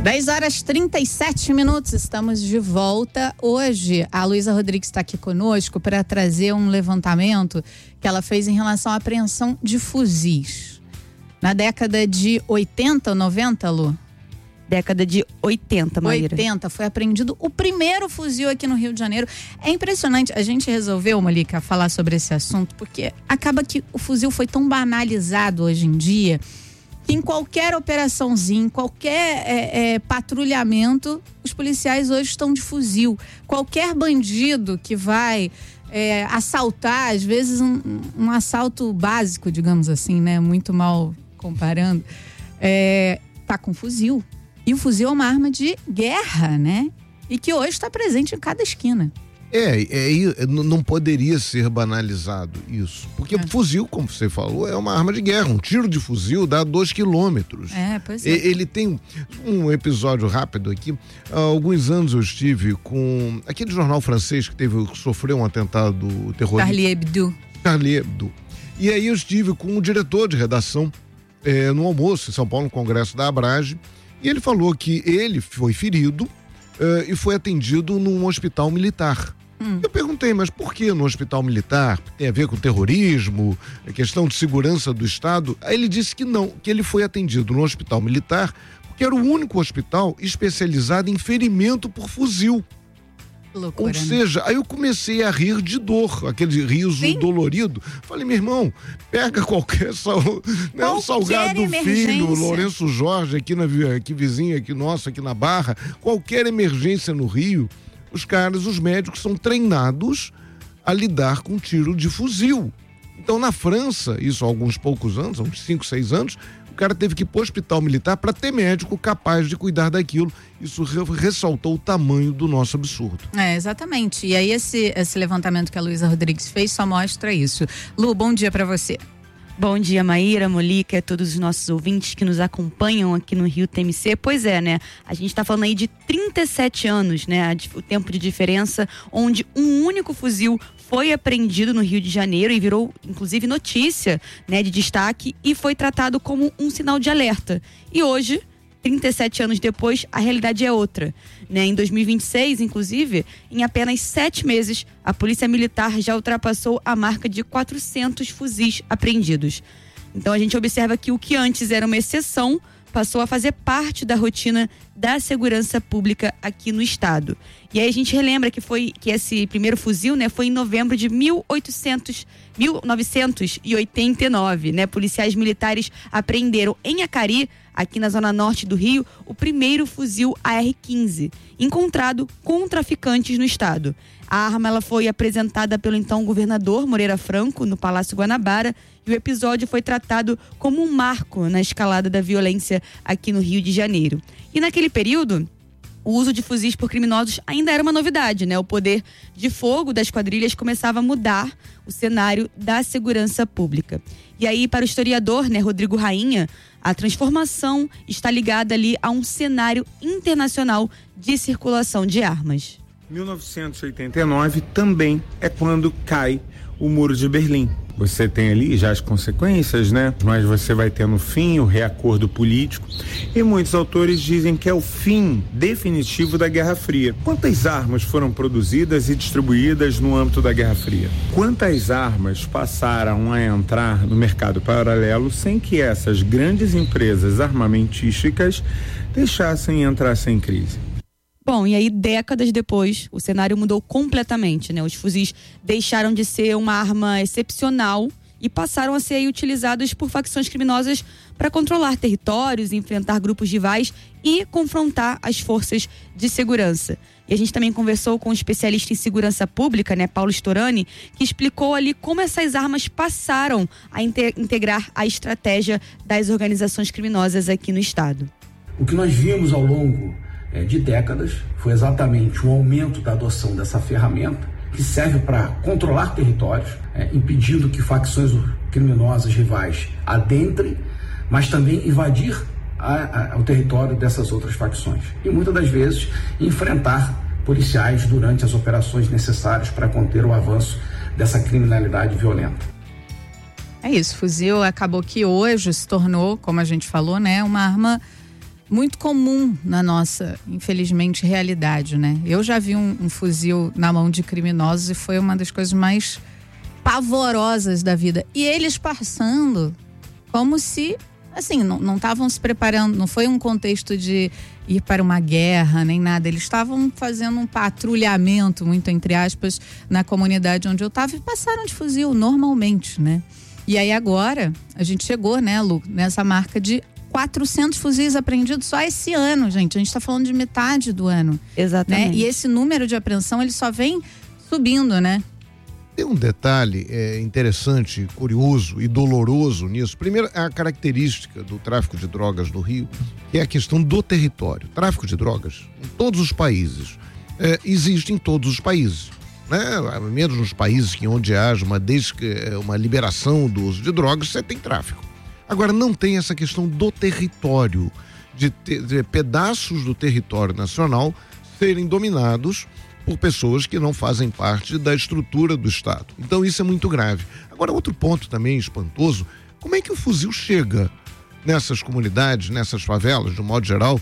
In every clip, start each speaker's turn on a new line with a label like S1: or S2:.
S1: 10h37, estamos de volta. Hoje, a Luísa Rodrigues está aqui conosco para trazer um levantamento que ela fez em relação à apreensão de fuzis. Na década de 80 ou 90, Lu?
S2: Década de 80, Maíra.
S1: 80, foi apreendido o primeiro fuzil aqui no Rio de Janeiro. É impressionante, a gente resolveu, Malica, falar sobre esse assunto, porque acaba que o fuzil foi tão banalizado hoje em dia, que em qualquer operaçãozinha, em qualquer patrulhamento, os policiais hoje estão de fuzil. Qualquer bandido que vai assaltar, às vezes um assalto básico, digamos assim, né? Muito mal comparando, tá com fuzil. E o fuzil é uma arma de guerra, né? E que hoje está presente em cada esquina.
S3: Não poderia ser banalizado isso. Porque fuzil, como você falou, é uma arma de guerra. Um tiro de fuzil dá 2 quilômetros.
S1: Pois é.
S3: Ele tem um episódio rápido aqui. Há alguns anos eu estive com aquele jornal francês que sofreu um atentado terrorista. Charlie Hebdo. E aí eu estive com o diretor de redação no almoço em São Paulo, no congresso da Abrage. E ele falou que ele foi ferido e foi atendido num hospital militar. Eu perguntei, mas por que no hospital militar? Tem a ver com terrorismo, questão de segurança do Estado? Aí ele disse que não, que ele foi atendido no hospital militar porque era o único hospital especializado em ferimento por fuzil.
S1: Loucura,
S3: ou seja, aí eu comecei a rir de dor, aquele riso dolorido. Falei, meu irmão, pega qualquer o Salgado Filho, Lourenço Jorge, aqui vizinho, aqui nosso, aqui na Barra, qualquer emergência no Rio, os médicos são treinados a lidar com tiro de fuzil. Então, na França, isso há alguns poucos anos, há uns 5, 6 anos, o cara teve que ir para o hospital militar para ter médico capaz de cuidar daquilo. Isso ressaltou o tamanho do nosso absurdo.
S1: Exatamente. E aí esse levantamento que a Luísa Rodrigues fez só mostra isso. Lu, bom dia para você.
S2: Bom dia, Maíra, Molica, todos os nossos ouvintes que nos acompanham aqui no Rio TMC. Pois é, né? A gente tá falando aí de 37 anos, né? O tempo de diferença, onde um único fuzil foi apreendido no Rio de Janeiro e virou, inclusive, notícia, né, de destaque, e foi tratado como um sinal de alerta. E hoje, 37 anos depois, a realidade é outra, né? Em 2026, inclusive, em apenas 7 meses, a Polícia Militar já ultrapassou a marca de 400 fuzis apreendidos. Então a gente observa que o que antes era uma exceção passou a fazer parte da rotina da segurança pública aqui no estado. E aí a gente relembra que esse primeiro fuzil, né, foi em novembro de 1989, né? Policiais militares apreenderam em Acari, aqui na zona norte do Rio, o primeiro fuzil AR-15, encontrado com traficantes no estado. A arma ela foi apresentada pelo então governador Moreira Franco no Palácio Guanabara, e o episódio foi tratado como um marco na escalada da violência aqui no Rio de Janeiro. E naquele período, o uso de fuzis por criminosos ainda era uma novidade, né? O poder de fogo das quadrilhas começava a mudar o cenário da segurança pública. E aí, para o historiador, né, Rodrigo Rainha, a transformação está ligada ali a um cenário internacional de circulação de armas.
S4: 1989 também é quando cai o Muro de Berlim. Você tem ali já as consequências, né? Mas você vai ter no fim o reacordo político, e muitos autores dizem que é o fim definitivo da Guerra Fria. Quantas armas foram produzidas e distribuídas no âmbito da Guerra Fria? Quantas armas passaram a entrar no mercado paralelo sem que essas grandes empresas armamentísticas deixassem entrar sem crise?
S2: Bom, e aí décadas depois, o cenário mudou completamente, né? Os fuzis deixaram de ser uma arma excepcional e passaram a ser utilizados por facções criminosas para controlar territórios, enfrentar grupos rivais e confrontar as forças de segurança. E a gente também conversou com um especialista em segurança pública, né, Paulo Storani, que explicou ali como essas armas passaram a integrar a estratégia das organizações criminosas aqui no estado.
S5: O que nós vimos ao longo de décadas foi exatamente o aumento da adoção dessa ferramenta, que serve para controlar territórios, impedindo que facções criminosas rivais adentrem, mas também invadir o território dessas outras facções. E muitas das vezes enfrentar policiais durante as operações necessárias para conter o avanço dessa criminalidade violenta.
S1: É isso, fuzil acabou que hoje se tornou, como a gente falou, né, uma arma muito comum na nossa, infelizmente, realidade, né? Eu já vi um fuzil na mão de criminosos e foi uma das coisas mais pavorosas da vida. E eles passando como se, assim, não estavam se preparando, não foi um contexto de ir para uma guerra, nem nada. Eles estavam fazendo um patrulhamento, muito entre aspas, na comunidade onde eu estava e passaram de fuzil normalmente, né? E aí agora, a gente chegou, né, Lu, nessa marca de 400 fuzis apreendidos só esse ano, gente. A gente está falando de metade do ano.
S2: Exatamente.
S1: Né? E esse número de apreensão, ele só vem subindo, né?
S3: Tem um detalhe interessante, curioso e doloroso nisso. Primeiro, a característica do tráfico de drogas no Rio, que é a questão do território. Tráfico de drogas em todos os países. Existe em todos os países. Né? Menos nos países onde haja uma liberação do uso de drogas, você tem tráfico. Agora, não tem essa questão do território, de pedaços do território nacional serem dominados por pessoas que não fazem parte da estrutura do Estado. Então, isso é muito grave. Agora, outro ponto também espantoso, como é que o fuzil chega nessas comunidades, nessas favelas, de um modo geral?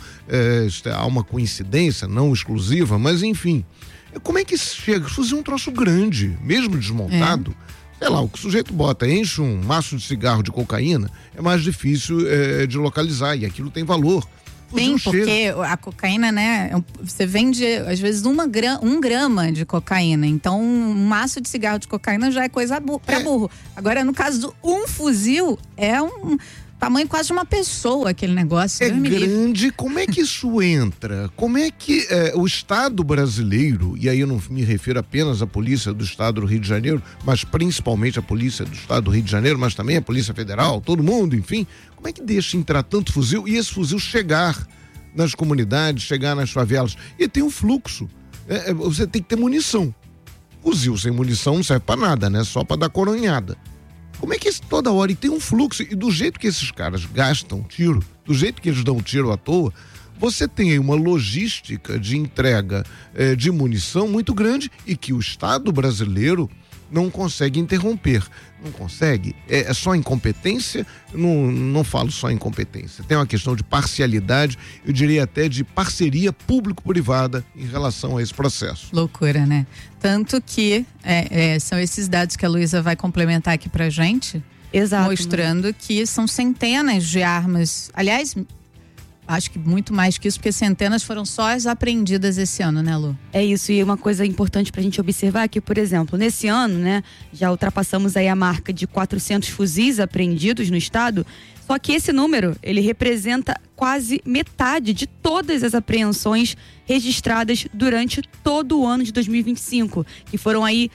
S3: Há uma coincidência, não exclusiva, mas enfim. Como é que chega? O fuzil é um troço grande, mesmo desmontado. Sei lá, o que o sujeito bota, enche um maço de cigarro de cocaína, é mais difícil de localizar, e aquilo tem valor.
S1: Sim, porque a cocaína, né, você vende às vezes 1 grama de cocaína, então um maço de cigarro de cocaína já é coisa pra burro. Agora, no caso do um fuzil, é um tamanho quase de uma pessoa aquele negócio.
S3: É grande, como é que isso entra? Como é que o Estado brasileiro, e aí eu não me refiro apenas à Polícia do Estado do Rio de Janeiro, mas principalmente a Polícia do Estado do Rio de Janeiro, mas também a Polícia Federal, todo mundo, enfim, como é que deixa entrar tanto fuzil e esse fuzil chegar nas comunidades, chegar nas favelas? E tem um fluxo, você tem que ter munição. Fuzil sem munição não serve pra nada, né? Só pra dar coronhada. Como é que toda hora, e tem um fluxo, e do jeito que esses caras gastam tiro, do jeito que eles dão tiro à toa, você tem aí uma logística de entrega de munição muito grande e que o Estado brasileiro não consegue interromper. Não consegue? É só incompetência? Não falo só incompetência. Tem uma questão de parcialidade, eu diria até de parceria público-privada em relação a esse processo.
S1: Loucura, né? Tanto que são esses dados que a Luísa vai complementar aqui pra gente.
S2: Exato,
S1: mostrando que são centenas de armas. Aliás, acho que muito mais que isso, porque centenas foram só as apreendidas esse ano, né, Lu?
S2: É isso, e uma coisa importante pra gente observar é que, por exemplo, nesse ano, né, já ultrapassamos aí a marca de 400 fuzis apreendidos no estado, só que esse número, ele representa quase metade de todas as apreensões registradas durante todo o ano de 2025, que foram aí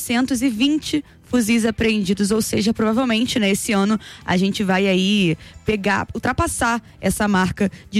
S2: 920 fuzis apreendidos, ou seja, provavelmente, né, esse ano a gente vai aí ultrapassar essa marca de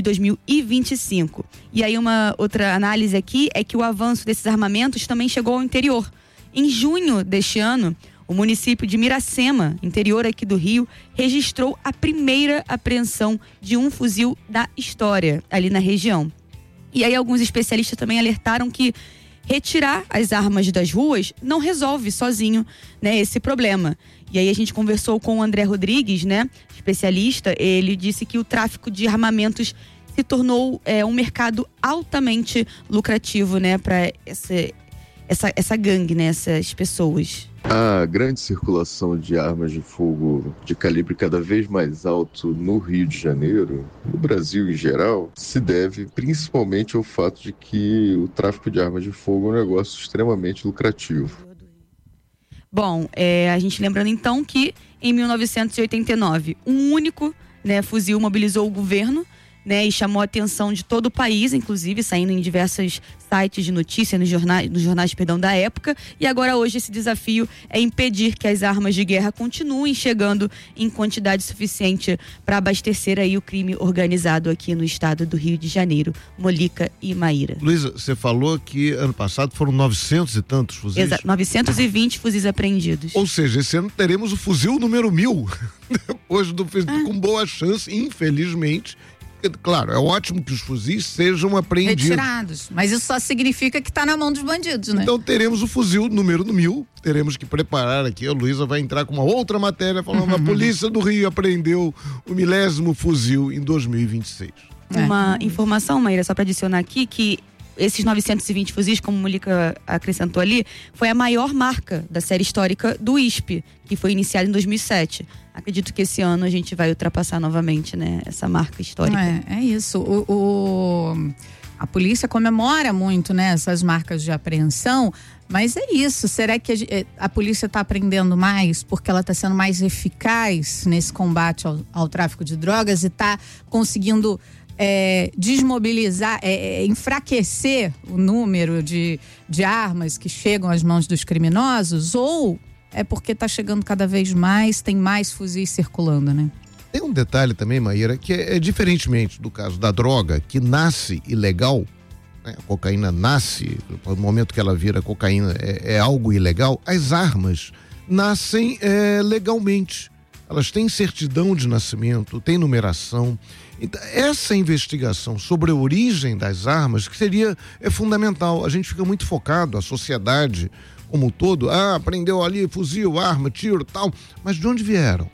S2: 2025. E aí uma outra análise aqui é que o avanço desses armamentos também chegou ao interior. Em junho deste ano, o município de Miracema, interior aqui do Rio, registrou a primeira apreensão de um fuzil da história ali na região. E aí alguns especialistas também alertaram que retirar as armas das ruas não resolve sozinho, né, esse problema. E aí a gente conversou com o André Rodrigues, né, especialista. Ele disse que o tráfico de armamentos se tornou um mercado altamente lucrativo, né, para essa gangue, né, essas pessoas.
S6: A grande circulação de armas de fogo de calibre cada vez mais alto no Rio de Janeiro, no Brasil em geral, se deve principalmente ao fato de que o tráfico de armas de fogo é um negócio extremamente lucrativo.
S2: Bom, a gente lembrando então que em 1989, um único, né, fuzil mobilizou o governo, né, e chamou a atenção de todo o país, inclusive saindo em diversos sites de notícia, nos jornais da época. E agora hoje esse desafio é impedir que as armas de guerra continuem chegando em quantidade suficiente para abastecer aí o crime organizado aqui no estado do Rio de Janeiro. Molica e Maíra.
S3: Luísa, você falou que ano passado foram 900 e tantos fuzis?
S2: Exato, 920 fuzis apreendidos.
S3: Ou seja, esse ano teremos o fuzil número 1000, depois do com boa chance, infelizmente, Claro, é ótimo que os fuzis sejam apreendidos.
S1: Retirados, mas isso só significa que está na mão dos bandidos, né?
S3: Então teremos o fuzil número 1000, teremos que preparar aqui, a Luísa vai entrar com uma outra matéria falando a Polícia do Rio apreendeu o 1000º fuzil em 2026.
S2: Uma informação, Maíra, só para adicionar aqui, que esses 920 fuzis, como o Molica acrescentou ali, foi a maior marca da série histórica do ISP, que foi iniciada em 2007. Acredito que esse ano a gente vai ultrapassar novamente, né, essa marca histórica.
S1: É isso. A polícia comemora muito, né, essas marcas de apreensão, mas é isso. Será que a polícia está aprendendo mais porque ela está sendo mais eficaz nesse combate ao tráfico de drogas e está conseguindo desmobilizar, enfraquecer o número de armas que chegam às mãos dos criminosos, ou é porque está chegando cada vez mais, tem mais fuzis circulando, né?
S3: Tem um detalhe também, Maíra, que é diferentemente do caso da droga, que nasce ilegal, né? A cocaína nasce, no momento que ela vira cocaína é algo ilegal, as armas nascem legalmente. Elas têm certidão de nascimento, têm numeração. Então, essa investigação sobre a origem das armas, que é fundamental. A gente fica muito focado, a sociedade como um todo, prendeu ali fuzil, arma, tiro, tal, mas de onde vieram?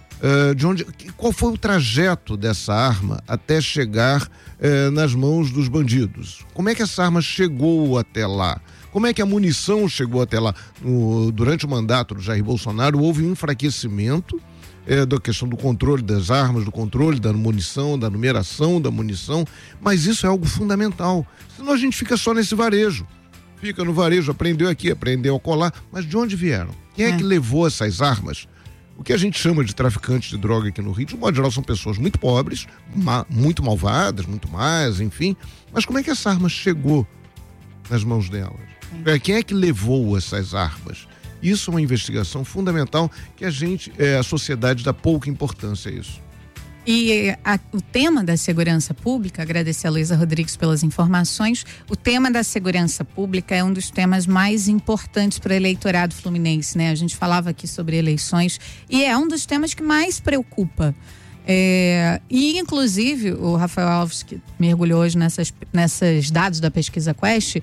S3: Qual foi o trajeto dessa arma até chegar nas mãos dos bandidos? Como é que essa arma chegou até lá? Como é que a munição chegou até lá? Durante o mandato do Jair Bolsonaro houve um enfraquecimento da questão do controle das armas, do controle da munição, da numeração da munição, mas isso é algo fundamental. Senão a gente fica só nesse varejo. Fica no varejo, aprendeu aqui, aprendeu a colar, mas de onde vieram? Quem é que levou essas armas? O que a gente chama de traficantes de droga aqui no Rio, de modo geral, são pessoas muito pobres, muito malvadas, muito más, enfim. Mas como é que essa arma chegou nas mãos delas? Quem é que levou essas armas? Isso é uma investigação fundamental que a sociedade dá pouca importância a isso.
S1: E o tema da segurança pública, agradecer a Luísa Rodrigues pelas informações, o tema da segurança pública é um dos temas mais importantes para o eleitorado fluminense, né? A gente falava aqui sobre eleições e é um dos temas que mais preocupa. E inclusive o Rafael Alves, que mergulhou hoje nesses dados da pesquisa Quest,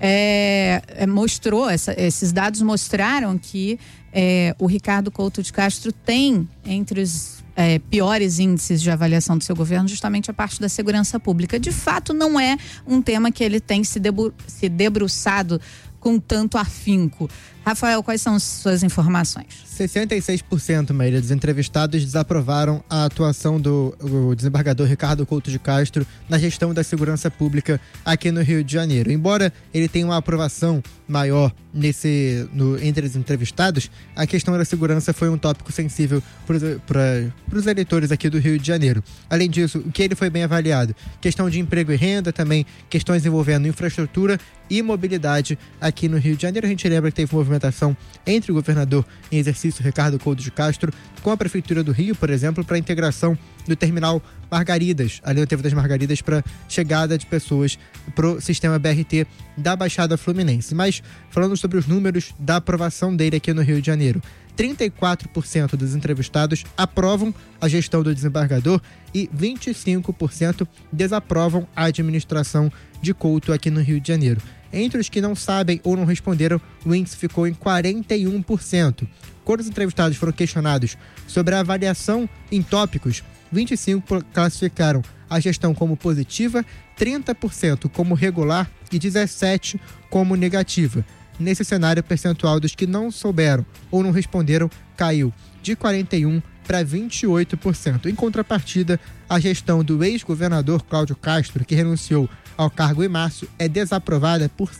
S1: mostrou, esses dados mostraram que o Ricardo Couto de Castro tem entre os piores índices de avaliação do seu governo justamente a parte da segurança pública. De fato, não é um tema que ele tem se debruçado com tanto afinco. Rafael, quais são suas informações?
S7: 66%, Maíra, dos entrevistados desaprovaram a atuação do desembargador Ricardo Couto de Castro na gestão da segurança pública aqui no Rio de Janeiro. Embora ele tenha uma aprovação maior entre os entrevistados, a questão da segurança foi um tópico sensível para os eleitores aqui do Rio de Janeiro. Além disso, o que ele foi bem avaliado? Questão de emprego e renda, também questões envolvendo infraestrutura e mobilidade aqui no Rio de Janeiro. A gente lembra que teve movimentação entre o governador em exercício, Ricardo Couto de Castro, com a Prefeitura do Rio, por exemplo, para a integração do terminal Margaridas, ali no Trevo das Margaridas, para chegada de pessoas para o sistema BRT da Baixada Fluminense. Mas, falando sobre os números da aprovação dele aqui no Rio de Janeiro, 34% dos entrevistados aprovam a gestão do desembargador e 25% desaprovam a administração de Couto aqui no Rio de Janeiro. Entre os que não sabem ou não responderam, o índice ficou em 41%. Quando os entrevistados foram questionados sobre a avaliação em tópicos, 25% classificaram a gestão como positiva, 30% como regular e 17% como negativa. Nesse cenário, o percentual dos que não souberam ou não responderam caiu de 41% para 28%. Em contrapartida, a gestão do ex-governador Cláudio Castro, que renunciou ao cargo em março, é desaprovada por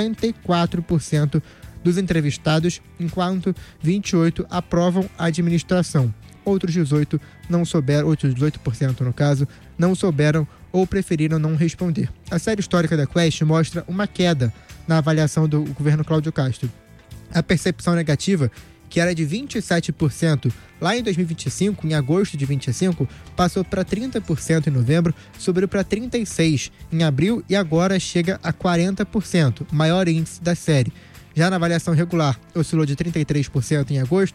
S7: 54% dos entrevistados, enquanto 28% aprovam a administração. Outros 18% não souberam, outros 18% no caso, não souberam ou preferiram não responder. A série histórica da Quest mostra uma queda na avaliação do governo Cláudio Castro. A percepção negativa, que era de 27% lá em 2025, em agosto de 25, passou para 30% em novembro, subiu para 36% em abril e agora chega a 40%, maior índice da série. Já na avaliação regular, oscilou de 33% em agosto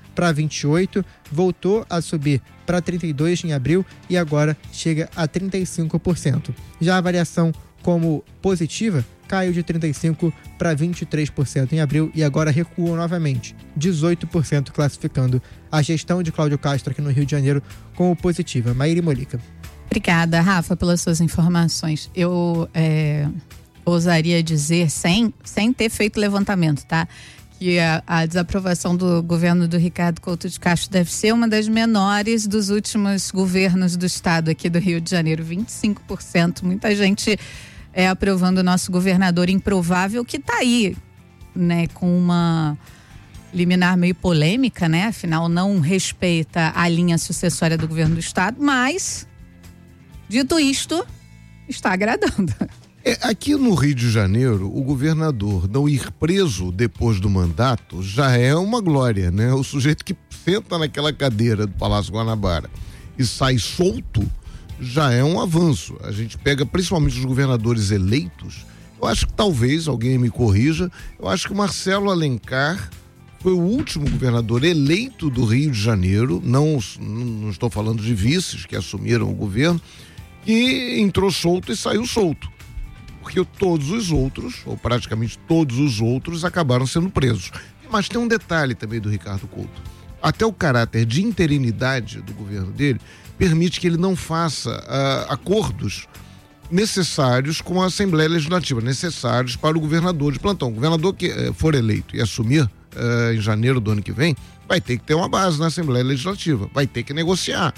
S7: para 28%, voltou a subir para 32% em abril e agora chega a 35%. Já a avaliação como positiva caiu de 35% para 23% em abril e agora recuou novamente, 18%, classificando a gestão de Cláudio Castro aqui no Rio de Janeiro como positiva. Maíra Molica.
S1: Obrigada, Rafa, pelas suas informações. Eu ousaria dizer, sem ter feito levantamento, tá? Que a desaprovação do governo do Ricardo Couto de Castro deve ser uma das menores dos últimos governos do estado aqui do Rio de Janeiro, 25%. Muita gente aprovando o nosso governador improvável, que está aí, né, com uma liminar meio polêmica, né? Afinal, não respeita a linha sucessória do governo do estado, mas, dito isto, está agradando.
S3: Aqui no Rio de Janeiro, o governador não ir preso depois do mandato já é uma glória, né? O sujeito que senta naquela cadeira do Palácio Guanabara e sai solto já é um avanço. A gente pega principalmente os governadores eleitos. Eu acho que talvez, alguém me corrija, eu acho que o Marcelo Alencar foi o último governador eleito do Rio de Janeiro, não estou falando de vices que assumiram o governo, que entrou solto e saiu solto. Porque todos os outros, ou praticamente todos os outros, acabaram sendo presos. Mas tem um detalhe também do Ricardo Couto. Até o caráter de interinidade do governo dele permite que ele não faça acordos necessários com a Assembleia Legislativa, necessários para o governador de plantão. O governador que for eleito e assumir em janeiro do ano que vem, vai ter que ter uma base na Assembleia Legislativa, vai ter que negociar.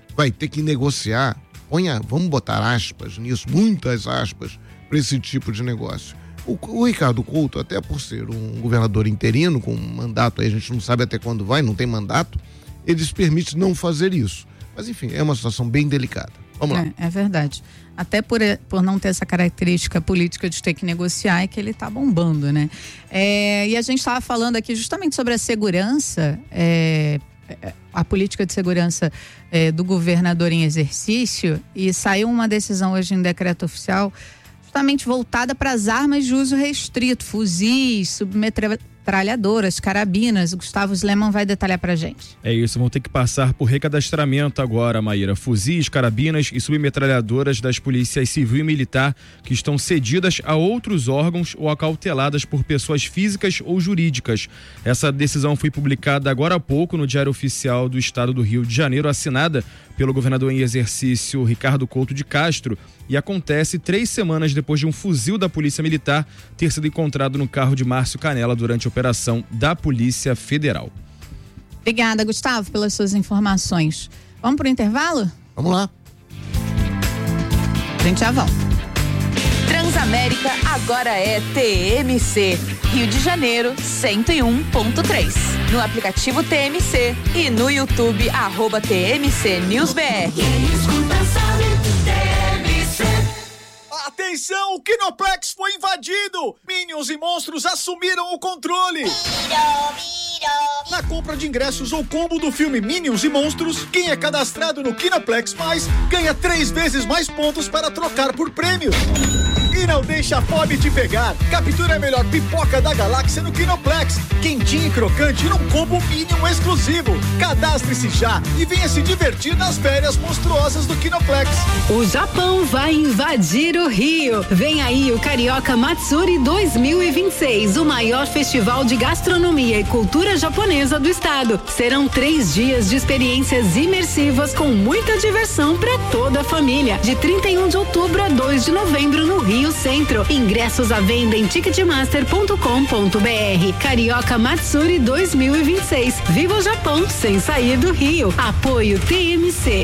S3: Vamos botar aspas nisso, muitas aspas, para esse tipo de negócio. O Ricardo Couto, até por ser um governador interino, com um mandato aí, a gente não sabe até quando vai, não tem mandato, ele se permite não fazer isso. Mas enfim, é uma situação bem delicada. Vamos lá.
S1: É verdade. Até por não ter essa característica política de ter que negociar, é que ele tá bombando, né? E a gente estava falando aqui justamente sobre a segurança, a política de segurança do governador em exercício, e saiu uma decisão hoje em decreto oficial justamente voltada para as armas de uso restrito, fuzis, submetralhadoras, carabinas. O Gustavo Sleman vai detalhar pra gente.
S8: É isso, vão ter que passar por recadastramento agora, Maíra. Fuzis, carabinas e submetralhadoras das polícias civil e militar que estão cedidas a outros órgãos ou acauteladas por pessoas físicas ou jurídicas. Essa decisão foi publicada agora há pouco no Diário Oficial do Estado do Rio de Janeiro, assinada pelo governador em exercício Ricardo Couto de Castro, e acontece 3 semanas depois de um fuzil da Polícia Militar ter sido encontrado no carro de Márcio Canela durante a operação da Polícia Federal.
S1: Obrigada, Gustavo, pelas suas informações. Vamos pro intervalo?
S3: Vamos lá.
S1: A gente já volta.
S9: Transamérica agora é TMC. Rio de Janeiro 101.3. No aplicativo TMC e no YouTube @TMC News BR.
S10: Atenção, o Kinoplex foi invadido! Minions e monstros assumiram o controle! Na compra de ingressos ou combo do filme Minions e Monstros, quem é cadastrado no Kinoplex Mais ganha 3 vezes mais pontos para trocar por prêmios. E não deixa a fome te pegar. Captura a melhor pipoca da galáxia no Kinoplex. Quentinha e crocante num combo Minion exclusivo. Cadastre-se já e venha se divertir nas férias monstruosas do Kinoplex.
S11: O Japão vai invadir o Rio. Vem aí o Carioca Matsuri 2026, o maior festival de gastronomia e cultura japonesa do estado. Serão 3 dias de experiências imersivas com muita diversão para toda a família. De 31 de outubro a 2 de novembro no Rio Centro. Ingressos à venda em ticketmaster.com.br. Carioca Matsuri 2026. Viva o Japão sem sair do Rio. Apoio TMC.